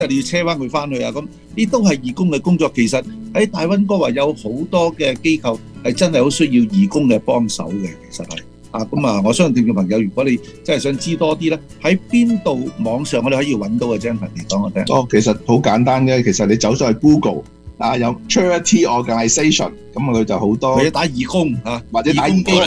你要車翻佢翻去啊，咁呢都係義工嘅工作。其實喺大溫哥華有好多嘅機構係真係好需要義工嘅幫手嘅，其實係。咁啊，我相信聽眾朋友，如果你真係想知多啲咧，喺邊度網上我哋可以揾到嘅，Jennifer嚟講我聽。 其實好簡單嘅，其實你走上去 Google 有 charity organisation， 咁佢就好多。 或者打義工或者打義工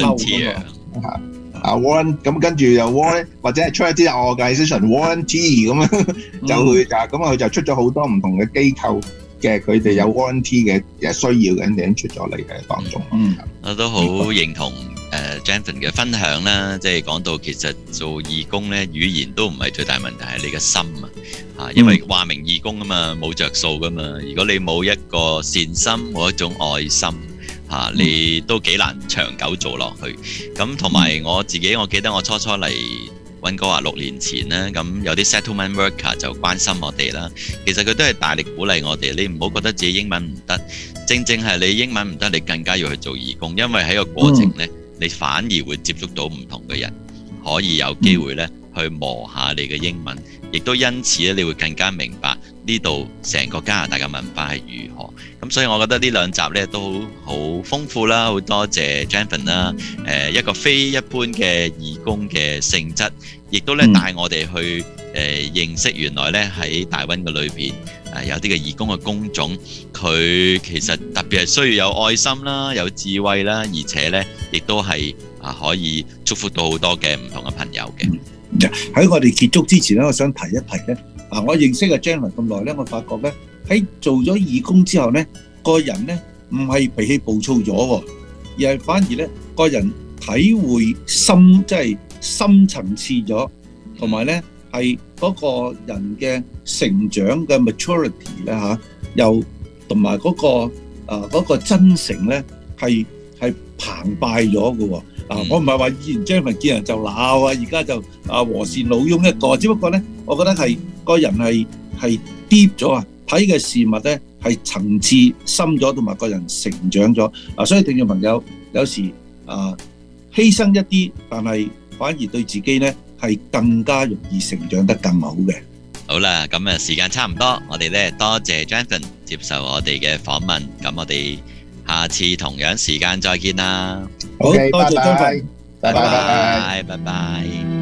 volunteer 咁跟住又或者係 charity organisation volunteer 咁樣就去咁佢就出咗好多唔同嘅機構嘅，佢哋有 volunteer 嘅需要嘅，已經出咗嚟嘅當中。 我都好認同Jennifer 嘅分享啦，即係講到其實做義工咧，語言都唔係最大問題，係你嘅心因為話明義工啊嘛，冇着數噶嘛。如果你冇一個善心，冇一種愛心你都幾難長久做落去。咁同埋我自己，我記得我初嚟溫哥華6年前咧，咁有啲 settlement worker 就關心我哋啦。其實佢都係大力鼓勵我哋，你唔好覺得自己英文唔得，正係你英文唔得，你更加要去做義工，因為喺個過程咧，你反而會接觸到唔同嘅人，可以有機會咧去磨下你嘅英文，亦都因此咧，你會更加明白呢度成個加拿大嘅文化係如何。咁所以我覺得呢兩集咧都好豐富啦，好多謝 Jennifer 啦，一個非一般嘅義工嘅性質，亦都咧帶我哋去認識原來咧喺大溫嘅裏邊有啲嘅義工嘅工種，佢其實特別係需要有愛心啦，有智慧啦，而且咧亦都係可以祝福到好多嘅唔同嘅朋友嘅。 喺我哋結束之前咧，我想提一提咧，我認識阿 Jennifer 咁耐咧，我發覺咧喺做咗義工之後咧，個人咧唔係脾氣暴躁咗，而係反而咧個人體會深，即係深層次咗，同埋咧係嗰個人嘅成長嘅 maturity 咧又同埋嗰個真誠咧係澎湃咗嘅。我唔係話以前 Jennifer 見人就鬧而家就和善老翁一個，只不過咧，我覺得係個人係 deep 咗睇嘅事物咧係層次深咗，同埋個人成長咗。所以聽眾朋友有時犧牲一啲，但係反而對自己咧係更加容易成長得更好嘅。 好啦，咁時間差唔多，我哋咧多謝 Jennifer 接受我哋嘅訪問，咁我哋下次同樣時間再見啦。 好，多謝 Jennifer， 拜拜。